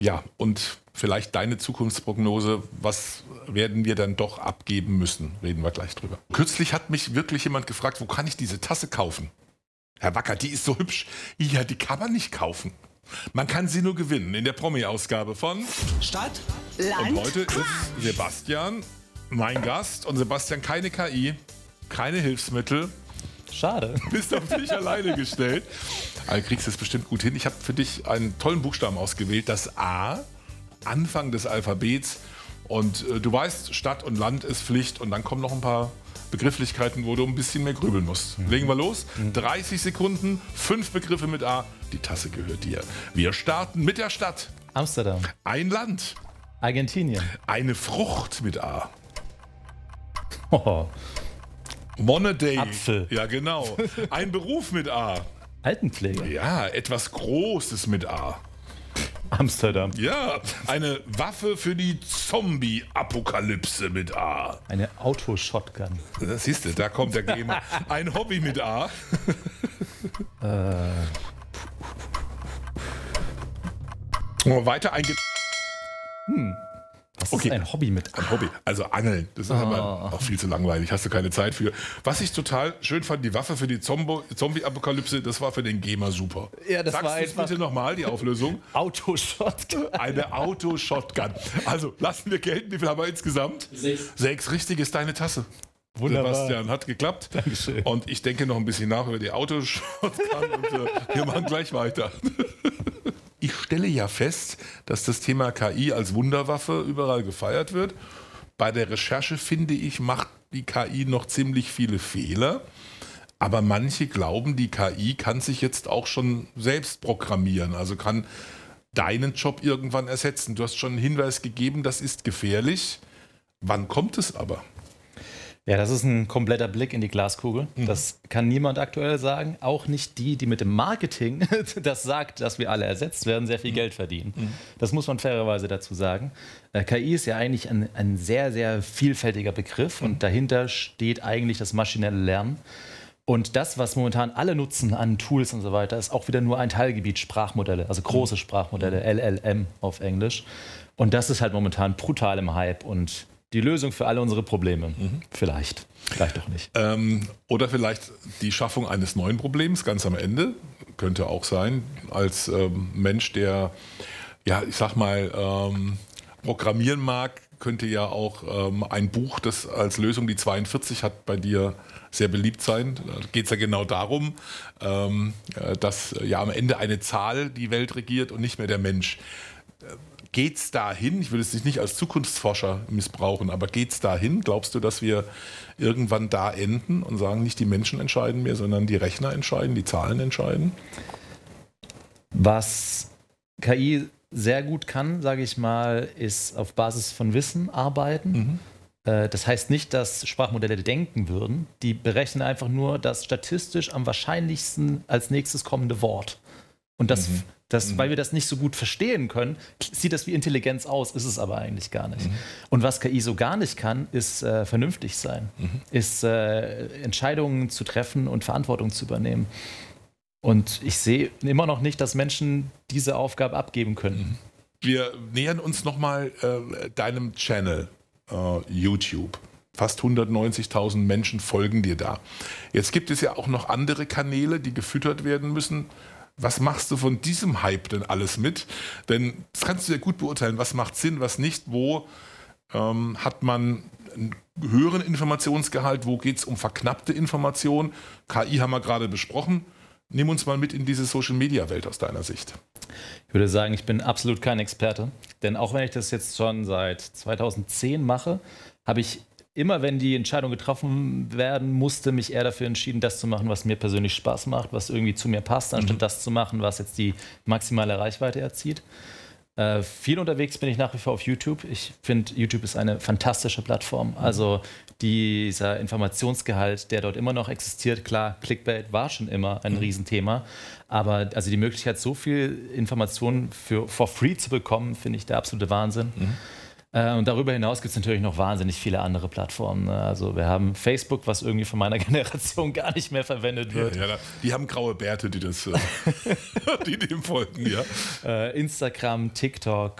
Ja, und vielleicht deine Zukunftsprognose, was werden wir dann doch abgeben müssen? Reden wir gleich drüber. Kürzlich hat mich wirklich jemand gefragt, wo kann ich diese Tasse kaufen? Herr Wacker, die ist so hübsch. Ja, die kann man nicht kaufen. Man kann sie nur gewinnen in der Promi-Ausgabe von Stadt, Und heute ist Sebastian mein Gast. Und Sebastian, keine KI, keine Hilfsmittel. Schade. Bist auf dich alleine gestellt. Aber du kriegst es bestimmt gut hin. Ich habe für dich einen tollen Buchstaben ausgewählt. Das A, Anfang des Alphabets. Und du weißt, Stadt und Land ist Pflicht. Und dann kommen noch ein paar Begrifflichkeiten, wo du ein bisschen mehr grübeln musst. Legen wir los. 30 Sekunden, 5 Begriffe mit A. Die Tasse gehört dir. Wir starten mit der Stadt. Amsterdam. Ein Land. Argentinien. Eine Frucht mit A. Oh. Monday. Apfel. Ja, genau. Ein Beruf mit A. Altenpflege. Ja, etwas Großes mit A. Amsterdam. Ja, eine Waffe für die Zombie-Apokalypse mit A. Eine Autoshotgun. Das siehst du, da kommt der Gamer. Ein Hobby mit A. Weiter ein... Was Okay. ist ein Hobby mit Ein Hobby, also Angeln. Das ist aber auch viel zu langweilig. Hast du keine Zeit für. Was ich total schön fand, die Waffe für die Zombie-Apokalypse, das war für den Gamer super. Ja, das Sagst war du es einfach- bitte nochmal, die Auflösung? Autoshotgun. Eine Auto-Shotgun. Also, lassen wir gelten. Wie viel haben wir insgesamt? 6. 6, richtig ist deine Tasse. Wunderbar. Sebastian, hat geklappt. Dankeschön. Und ich denke noch ein bisschen nach über die Auto-Shotgun und wir machen gleich weiter. Ich stelle ja fest, dass das Thema KI als Wunderwaffe überall gefeiert wird. Bei der Recherche, finde ich, macht die KI noch ziemlich viele Fehler. Aber manche glauben, die KI kann sich jetzt auch schon selbst programmieren. Also kann deinen Job irgendwann ersetzen. Du hast schon einen Hinweis gegeben, das ist gefährlich. Wann kommt es aber? Ja, das ist ein kompletter Blick in die Glaskugel. Das kann niemand aktuell sagen. Auch nicht die, die mit dem Marketing das sagt, dass wir alle ersetzt werden, sehr viel Geld verdienen. Das muss man fairerweise dazu sagen. KI ist ja eigentlich ein sehr, sehr vielfältiger Begriff und dahinter steht eigentlich das maschinelle Lernen. Und das, was momentan alle nutzen an Tools und so weiter, ist auch wieder nur ein Teilgebiet Sprachmodelle, also große Sprachmodelle, LLM auf Englisch. Und das ist halt momentan brutal im Hype und die Lösung für alle unsere Probleme. Vielleicht doch nicht. Oder vielleicht die Schaffung eines neuen Problems ganz am Ende. Könnte auch sein. Als Mensch, der, ja, ich sag mal, programmieren mag, könnte ja auch ein Buch, das als Lösung die 42 hat, bei dir sehr beliebt sein. Da geht es ja genau darum, dass ja am Ende eine Zahl die Welt regiert und nicht mehr der Mensch. Geht es dahin, ich will es nicht als Zukunftsforscher missbrauchen, aber geht es dahin? Glaubst du, dass wir irgendwann da enden und sagen, nicht die Menschen entscheiden mehr, sondern die Rechner entscheiden, die Zahlen entscheiden? Was KI sehr gut kann, sage ich mal, ist auf Basis von Wissen arbeiten. Das heißt nicht, dass Sprachmodelle denken würden. Die berechnen einfach nur das statistisch am wahrscheinlichsten als nächstes kommende Wort. Und weil wir das nicht so gut verstehen können, sieht das wie Intelligenz aus, ist es aber eigentlich gar nicht. Und was KI so gar nicht kann, ist vernünftig sein, ist Entscheidungen zu treffen und Verantwortung zu übernehmen. Und ich sehe immer noch nicht, dass Menschen diese Aufgabe abgeben können. Wir nähern uns nochmal deinem Channel YouTube. Fast 190.000 Menschen folgen dir da. Jetzt gibt es ja auch noch andere Kanäle, die gefüttert werden müssen. Was machst du von diesem Hype denn alles mit? Denn das kannst du ja gut beurteilen, was macht Sinn, was nicht, wo hat man einen höheren Informationsgehalt, wo geht es um verknappte Informationen. KI haben wir gerade besprochen. Nimm uns mal mit in diese Social-Media-Welt aus deiner Sicht. Ich würde sagen, ich bin absolut kein Experte, denn auch wenn ich das jetzt schon seit 2010 mache, habe ich immer, wenn die Entscheidung getroffen werden musste, mich eher dafür entschieden, das zu machen, was mir persönlich Spaß macht, was irgendwie zu mir passt, anstatt das zu machen, was jetzt die maximale Reichweite erzielt. Viel unterwegs bin ich nach wie vor auf YouTube. Ich finde, YouTube ist eine fantastische Plattform. Also dieser Informationsgehalt, der dort immer noch existiert, klar, Clickbait war schon immer ein Riesenthema, aber also die Möglichkeit, so viel Informationen for free zu bekommen, finde ich der absolute Wahnsinn. Und darüber hinaus gibt es natürlich noch wahnsinnig viele andere Plattformen. Ne? Also wir haben Facebook, was irgendwie von meiner Generation gar nicht mehr verwendet wird. Ja, die haben graue Bärte, die dem folgen, ja. Instagram, TikTok